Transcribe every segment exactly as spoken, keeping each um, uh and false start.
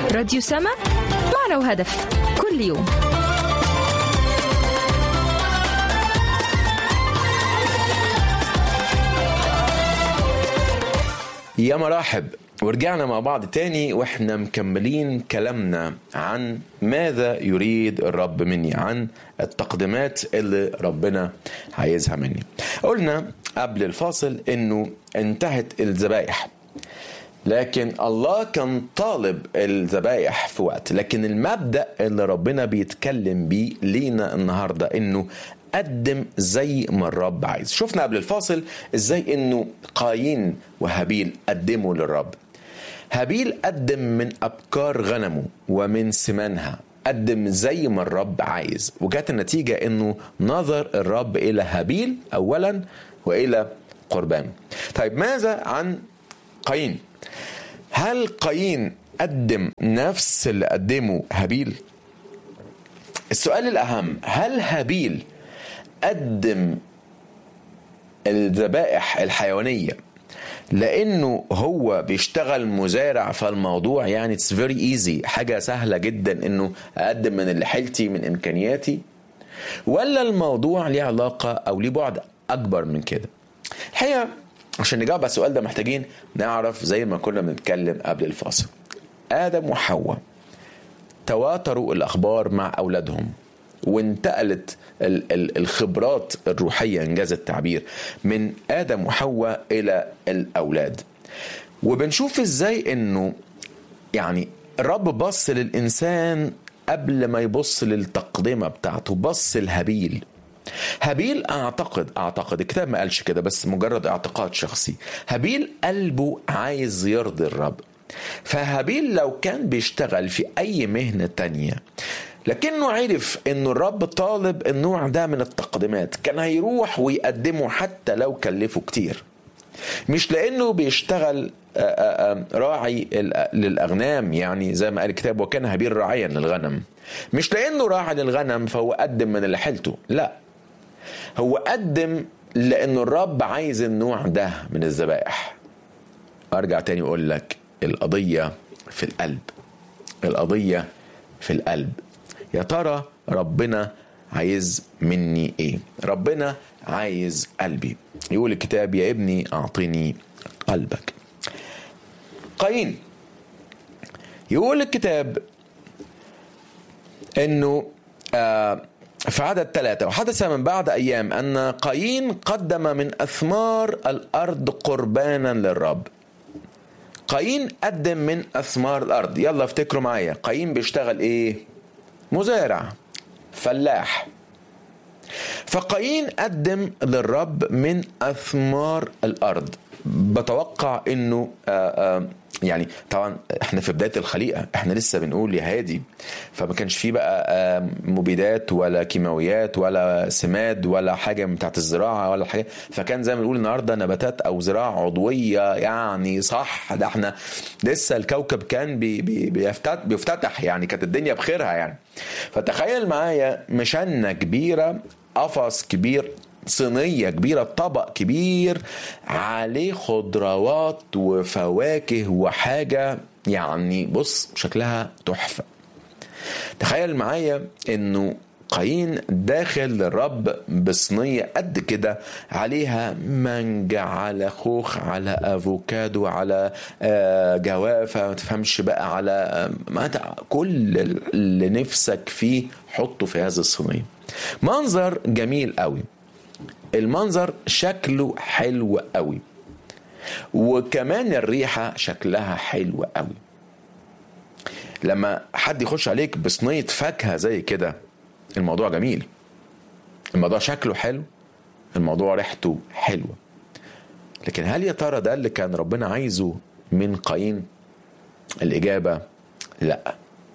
راديو سما، معنى وهدف كل يوم. يا مرحب، ورجعنا مع بعض تاني واحنا مكملين كلامنا عن ماذا يريد الرب مني، عن التقديمات اللي ربنا عايزها مني. قلنا قبل الفاصل انه انتهت الذبائح، لكن الله كان طالب الذبائح في وقت، لكن المبدأ اللي ربنا بيتكلم بيه لينا النهاردة انه قدم زي ما الرب عايز. شفنا قبل الفاصل ازاي انه قايين وهابيل قدموا للرب. هابيل قدم من أبكار غنمه ومن سمانها، قدم زي ما الرب عايز، وجات النتيجة انه نظر الرب الى هابيل اولا والى قربان. طيب ماذا عن قايين؟ هل قايين قدم نفس اللي قدمه هابيل؟ السؤال الأهم، هل هابيل قدم الذبائح الحيوانية لأنه هو بيشتغل مزارع فالموضوع يعني it's very easy، حاجة سهلة جدا إنه أقدم من اللي حيلتي من إمكانياتي، ولا الموضوع ليه علاقة أو ليه بعد أكبر من كده؟ الحقيقة عشان نجاوب على السؤال ده محتاجين نعرف زي ما كنا بنتكلم قبل الفاصل، آدم وحواء تواتروا الأخبار مع أولادهم، وانتقلت الخبرات الروحية إنجاز التعبير من آدم وحواء إلى الأولاد. وبنشوف إزاي إنه يعني الرب بص للإنسان قبل ما يبص للتقدمة بتاعته، بص لهابيل. هابيل أعتقد أعتقد الكتاب ما قالش كده بس مجرد اعتقاد شخصي، هابيل قلبه عايز يرضي الرب. فهابيل لو كان بيشتغل في أي مهنة تانية لكنه عرف انه الرب طالب النوع ده من التقديمات، كان هيروح ويقدمه حتى لو كلفه كتير، مش لانه بيشتغل راعي للأغنام، يعني زي ما قال الكتاب وكان هابيل راعيا للغنم، مش لانه راعي للغنم فهو قدم من اللي حيلته، لا، هو قدم لانه الرب عايز النوع ده من الذبائح. ارجع تاني اقول لك، القضية في القلب، القضية في القلب. يا ترى ربنا عايز مني ايه؟ ربنا عايز قلبي. يقول الكتاب يا ابني اعطيني قلبك. قايين يقول الكتاب انه آه في عدد ثلاثة، وحدث من بعد أيام أن قايين قدم من أثمار الأرض قربانا للرب. قايين قدم من أثمار الأرض. يلا افتكروا معايا، قايين بيشتغل إيه؟ مزارع، فلاح. فقايين قدم للرب من أثمار الأرض. بتوقع إنه آآ آآ يعني طبعا احنا في بداية الخليقة، احنا لسه بنقول يا هادي، فما كانش فيه بقى مبيدات ولا كيماويات ولا سماد ولا حاجة بتاعت الزراعة ولا حاجة، فكان زي ما بنقول النهاردة نباتات او زراعة عضوية، يعني صح، ده احنا لسه الكوكب كان بي بي بيفتتح, بيفتتح يعني كانت الدنيا بخيرها يعني. فتخيل معايا مشانة كبيرة، قفص كبير، صينية كبيرة، طبق كبير عليه خضروات وفواكه وحاجة يعني بص شكلها تحفة. تخيل معايا انه قايين داخل للرب بصينية قد كده عليها مانجا، على خوخ، على افوكادو، على جوافة، ما تفهمش بقى، على كل اللي نفسك فيه حطه في هذه الصينية. منظر جميل قوي، المنظر شكله حلو قوي، وكمان الريحة شكلها حلو قوي. لما حد يخش عليك بصينية فاكهة زي كده الموضوع جميل، الموضوع شكله حلو، الموضوع ريحته حلوة. لكن هل يا ترى ده اللي كان ربنا عايزه من قايين؟ الإجابة لا.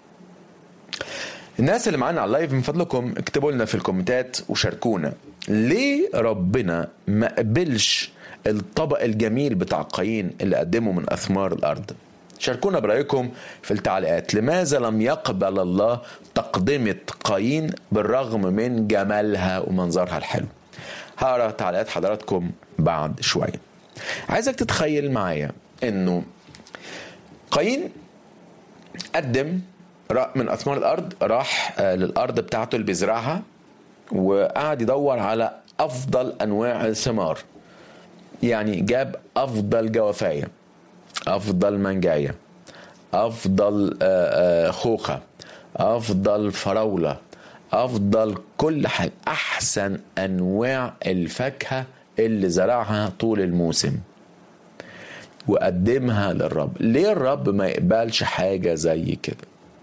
الناس اللي معانا على اللايف من فضلكم اكتبوا لنا في الكومنتات وشاركونا ليه ربنا ما قبلش الطبق الجميل بتاع قايين اللي قدمه من أثمار الأرض. شاركونا برأيكم في التعليقات، لماذا لم يقبل الله تقدمة قايين بالرغم من جمالها ومنظرها الحلو؟ هقرأ تعليقات حضراتكم بعد شوية. عايزك تتخيل معايا انه قايين قدم من أثمار الأرض، راح للأرض بتاعته اللي بيزرعها وقعد يدور على أفضل أنواع الثمار. يعني جاب أفضل جوافاية، أفضل منجاية، أفضل خوخة، أفضل فراولة، أفضل كل حاجة، أحسن أنواع الفاكهة اللي زرعها طول الموسم وقدمها للرب. ليه الرب ما يقبلش حاجة زي كده؟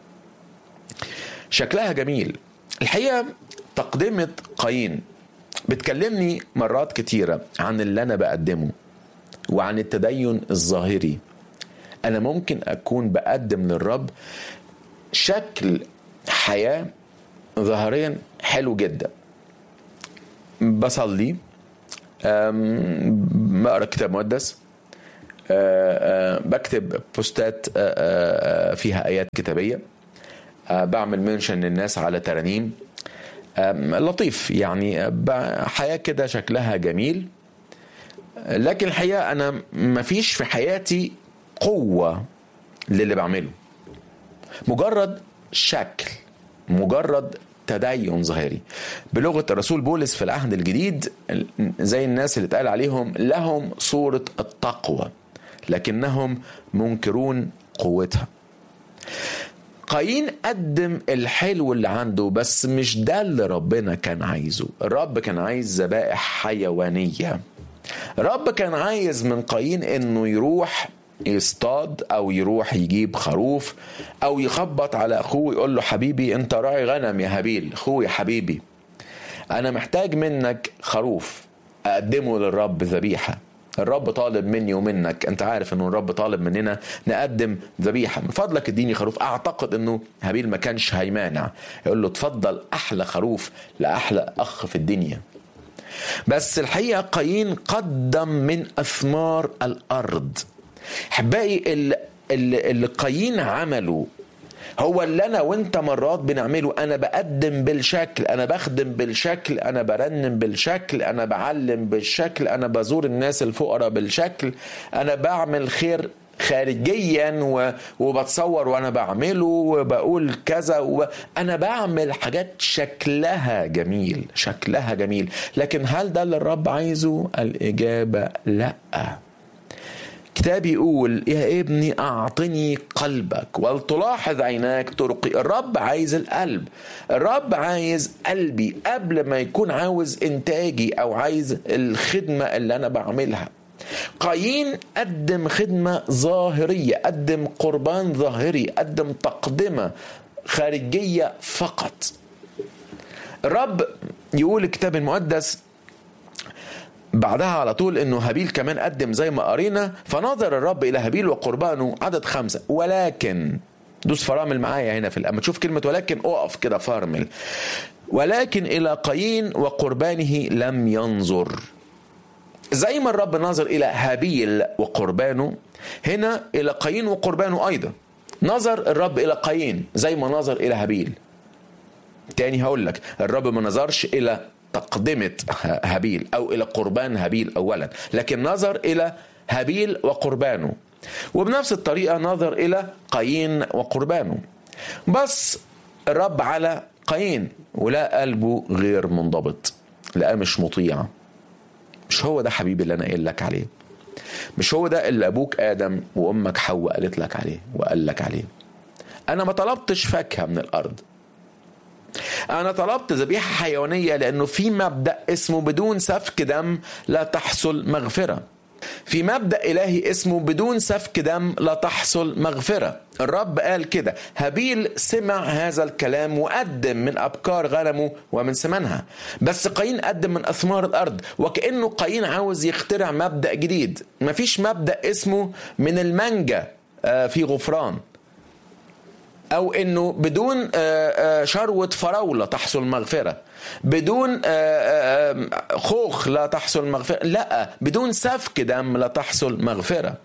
شكلها جميل. الحقيقة تقدمة قايين بتكلمني مرات كتيرة عن اللي أنا بقدمه وعن التدين الظاهري. أنا ممكن أكون بقدم للرب شكل حياة ظاهريا حلو جدا، بصلي، بقرأ كتاب مقدس، بكتب بوستات فيها آيات كتابية، بعمل منشن للناس على ترانيم، لطيف، يعني حياة كده شكلها جميل. لكن الحقيقة أنا مفيش في حياتي قوة للي بعمله، مجرد شكل، مجرد تدين ظاهري. بلغة الرسول بولس في العهد الجديد زي الناس اللي اتقال عليهم لهم صورة التقوى لكنهم منكرون قوتها. قايين قدم الحلو اللي عنده، بس مش ده اللي ربنا كان عايزه. الرب كان عايز ذبائح حيوانية. الرب كان عايز من قايين انه يروح يصطاد او يروح يجيب خروف او يخبط على اخوه يقول له حبيبي انت راعي غنم يا هابيل، اخوي حبيبي انا محتاج منك خروف اقدمه للرب ذبيحة. الرب طالب مني ومنك، انت عارف انه الرب طالب مننا نقدم ذبيحة، من فضلك اديني خروف. اعتقد انه هابيل ما كانش هيمانع، يقول له تفضل احلى خروف لاحلى اخ في الدنيا. بس الحقيقة قايين قدم من اثمار الارض. حبائي اللي, اللي قايين عمله هو اللي انا وانت مرات بنعمله. انا بقدم بالشكل، انا بخدم بالشكل، انا برنم بالشكل، انا بعلم بالشكل، انا بزور الناس الفقراء بالشكل، انا بعمل خير خارجيا وبتصور وانا بعمله وبقول كذا و... انا بعمل حاجات شكلها جميل، شكلها جميل. لكن هل ده اللي الرب عايزه؟ الإجابة لا. كتاب يقول يا ابني أعطني قلبك ولتلاحظ عيناك طرقي. الرب عايز القلب. الرب عايز قلبي قبل ما يكون عاوز إنتاجي أو عايز الخدمة اللي أنا بعملها. قايين قدم خدمة ظاهرية، قدم قربان ظاهري، قدم تقدمة خارجية فقط. الرب يقول الكتاب المقدس بعدها على طول انه هابيل كمان قدم زي ما قرينا. فنظر الرب الى هابيل وقربانه، عدد خمسة، ولكن دوس فرامل معايا هنا في الأمة، تشوف كلمة ولكن اقف كده فرمل. ولكن الى قايين وقربانه لم ينظر. زي ما الرب نظر الى هابيل وقربانه، هنا الى قايين وقربانه ايضا. نظر الرب الى قايين زي ما نظر الى هابيل. تاني هقول لك، الرب ما نظرش الى تقدمة هابيل أو إلى قربان هابيل أولا، لكن نظر إلى هابيل وقربانه، وبنفس الطريقة نظر إلى قايين وقربانه. بس الرب على قايين ولا قلبه غير منضبط، لا مش مطيع. مش هو ده حبيبي اللي أنا قايل لك عليه، مش هو ده اللي أبوك آدم وأمك حواء قالت لك عليه وقال لك عليه. أنا ما طلبتش فاكهة من الأرض، أنا طلبت ذبيحة حيوانية، لأنه في مبدأ اسمه بدون سفك دم لا تحصل مغفرة. في مبدأ إلهي اسمه بدون سفك دم لا تحصل مغفرة. الرب قال كده. هابيل سمع هذا الكلام وقدم من أبكار غنمه ومن سمنها، بس قايين قدم من أثمار الأرض. وكأنه قايين عاوز يخترع مبدأ جديد. مفيش مبدأ اسمه من المانجا في غفران، أو إنه بدون شروة فراولة تحصل مغفرة، بدون خوخ لا تحصل مغفرة، لا، بدون سفك دم لا تحصل مغفرة.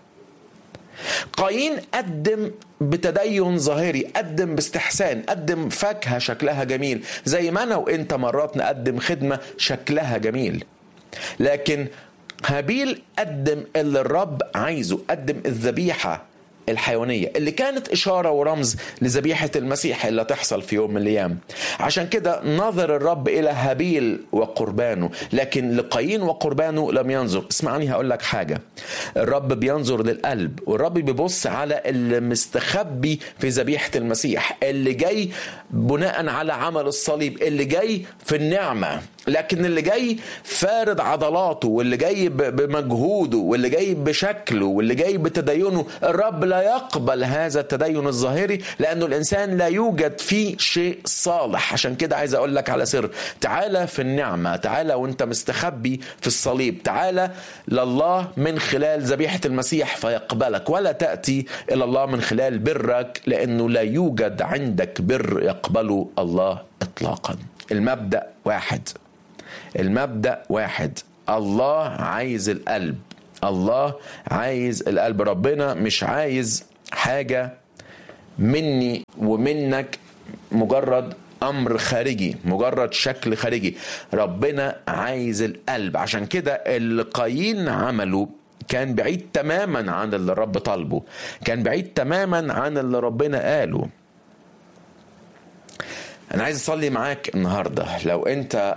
قايين قدم بتدين ظاهري، قدم باستحسان، قدم فاكهة شكلها جميل، زي ما أنا وإنت مرات نقدم خدمة شكلها جميل. لكن هابيل قدم اللي الرب عايزه، قدم الذبيحة الحيوانية اللي كانت إشارة ورمز لذبيحة المسيح اللي تحصل في يوم من الأيام. عشان كده نظر الرب إلى هابيل وقربانه، لكن لقايين وقربانه لم ينظر. اسمعني هقول لك حاجة، الرب بينظر للقلب، والرب بيبص على اللي مستخبي في ذبيحة المسيح، اللي جاي بناء على عمل الصليب، اللي جاي في النعمة، لكن اللي جاي فارد عضلاته، واللي جاي بمجهوده، واللي جاي بشكله، واللي جاي بتدينه، الرب لا يقبل هذا التدين الظاهري، لأنه الإنسان لا يوجد فيه شيء صالح. عشان كده عايز أقول لك على سر، تعالى في النعمة، تعالى وانت مستخبي في الصليب، تعالى لله من خلال ذبيحة المسيح فيقبلك، ولا تأتي إلى الله من خلال برك، لأنه لا يوجد عندك بر يقبله الله إطلاقا. المبدأ واحد، المبدأ واحد، الله عايز القلب، الله عايز القلب. ربنا مش عايز حاجة مني ومنك مجرد أمر خارجي، مجرد شكل خارجي، ربنا عايز القلب. عشان كده اللي قايين عمله كان بعيد تماما عن اللي الرب طالبه، كان بعيد تماما عن اللي ربنا قاله. أنا عايز أصلي معاك النهاردة، لو أنت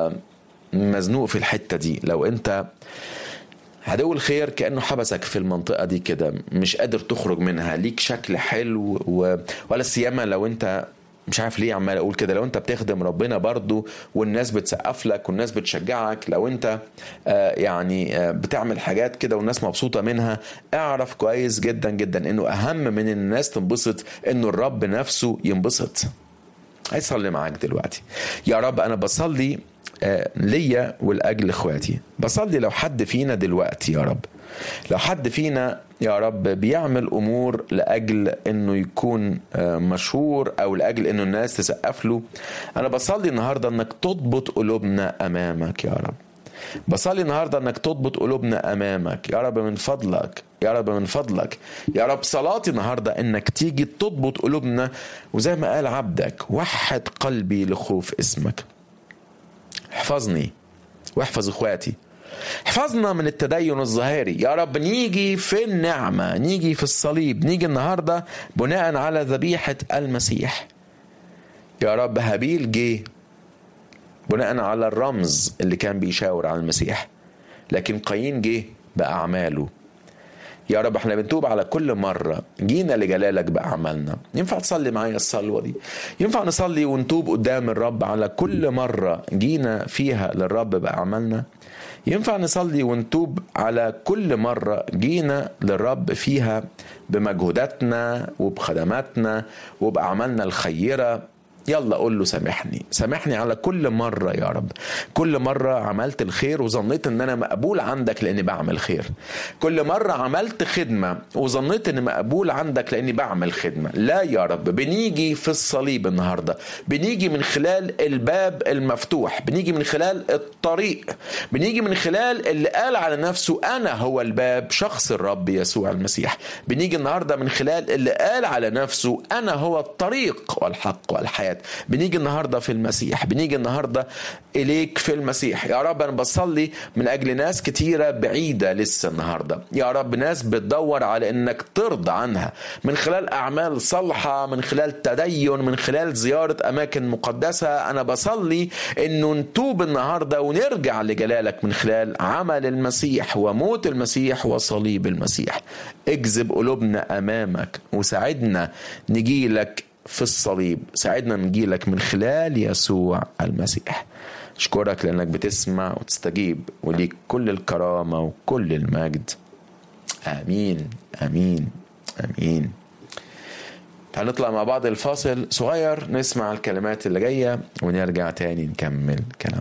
مزنوق في الحتة دي، لو أنت عدو الخير كأنه حبسك في المنطقة دي كده، مش قادر تخرج منها، ليك شكل حلو و... ولا سيما لو أنت مش عارف ليه عمال أقول كده، لو أنت بتخدم ربنا برضو والناس بتسقف لك والناس بتشجعك، لو أنت آه يعني آه بتعمل حاجات كده والناس مبسوطة منها، اعرف كويس جدا جدا إنه أهم من الناس تنبسط إنه الرب نفسه ينبسط. عايز أصلي معاك دلوقتي. يا رب أنا بصلي آه ليا والأجل إخواتي، بصلي لو حد فينا دلوقتي يا رب، لو حد فينا يا رب بيعمل أمور لأجل أنه يكون آه مشهور أو لأجل أنه الناس تسقف له، أنا بصلي النهاردة أنك تضبط قلوبنا أمامك يا رب. بصلي النهاردة أنك تضبط قلوبنا أمامك يا رب، من فضلك يا رب، من فضلك يا رب. صلاتي النهاردة أنك تيجي تضبط قلوبنا، وزي ما قال عبدك وحد قلبي لخوف اسمك. احفظني واحفظ اخواتي، احفظنا من التدين الظاهري يا رب. نيجي في النعمة، نيجي في الصليب، نيجي النهاردة بناء على ذبيحة المسيح يا رب. هابيل جه بناء على الرمز اللي كان بيشاور على المسيح، لكن قايين جه بأعماله يا رب. احنا بنتوب على كل مرة جينا لجلالك بأعمالنا. ينفع تصلي معايا الصلوة دي؟ ينفع نصلي ونتوب قدام الرب على كل مرة جينا فيها للرب بأعمالنا؟ ينفع نصلي ونتوب على كل مرة جينا للرب فيها بمجهوداتنا وبخدماتنا وبأعمالنا الخيرة؟ يلا قول له سامحني، سامحني على كل مرة يا رب، كل مرة عملت الخير وظنيت ان انا مقبول عندك لاني بعمل خير، كل مرة عملت خدمة وظنيت اني مقبول عندك لاني بعمل خدمة. لا يا رب، بنيجي في الصليب النهاردة، بنيجي من خلال الباب المفتوح، بنيجي من خلال الطريق، بنيجي من خلال اللي قال على نفسه انا هو الباب، شخص الرب يسوع المسيح. بنيجي النهاردة من خلال اللي قال على نفسه انا هو الطريق والحق والحياة. بنيجي النهاردة في المسيح، بنيجي النهاردة إليك في المسيح يا رب. أنا بصلي من أجل ناس كتيرة بعيدة لسه النهاردة يا رب، ناس بتدور على إنك ترضى عنها من خلال أعمال صالحة، من خلال تدين، من خلال زيارة أماكن مقدسة. أنا بصلي إنه نتوب النهاردة ونرجع لجلالك من خلال عمل المسيح وموت المسيح وصليب المسيح. اجذب قلوبنا أمامك وساعدنا نجيلك في الصليب، ساعدنا نجيلك من خلال يسوع المسيح. أشكرك لأنك بتسمع وتستجيب، وليك كل الكرامة وكل المجد. آمين آمين آمين. هنطلع مع بعض الفاصل صغير، نسمع الكلمات اللي جاية ونرجع تاني نكمل كلام.